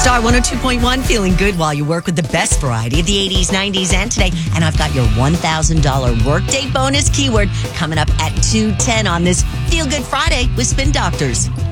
Star 102.1, feeling good while you work with the best variety of the 80s, 90s, and today. And I've got your $1,000 workday bonus keyword coming up at 2:10 on this Feel Good Friday with Spin Doctors.